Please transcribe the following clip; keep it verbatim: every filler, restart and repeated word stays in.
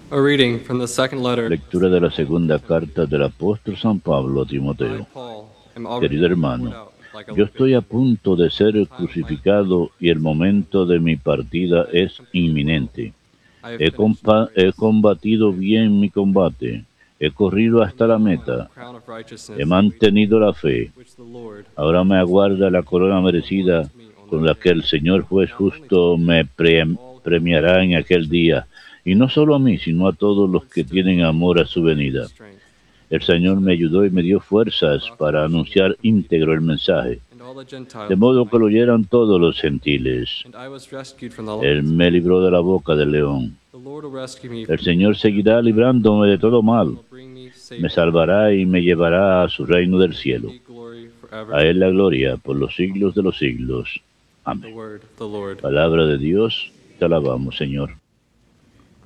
A reading from the second letter. Lectura de la segunda carta del apóstol San Pablo a I, Timoteo. Paul, am already Querido poured hermano, out like a yo estoy a liquid. punto de ser The time of my crucificado y el momento de mi partida I have es competed well. inminente. I have He, finished the compa- he race. combatido bien mi combate, he corrido And hasta la now I have the meta, crown of he righteousness mantenido la fe. which the Lord, Ahora me aguarda la corona will award merecida to me on con that la que day. el Señor juez Not only to justo me, me but pre- to all who premiará en love aquel his día, appearance. y no solo a mí, sino a todos The los Lord que stood tienen by me amor a su and gave me venida. strength, El Señor so me that ayudó y me dio the fuerzas para proclamation may be anunciar complete, íntegro el mensaje, and all the de Gentiles modo que might lo hear. oyeran todos los gentiles. And I was rescued from the Él lions. me libró de la boca del león. The Lord will rescue me El from the Señor snare seguirá librándome de todo and mal, will bring me safe me to his salvará y me llevará a su reino del To him cielo. be glory forever. A Él la gloria por los siglos de los siglos. The Amén. word of the Lord. Palabra de Dios, te alabamos, Señor.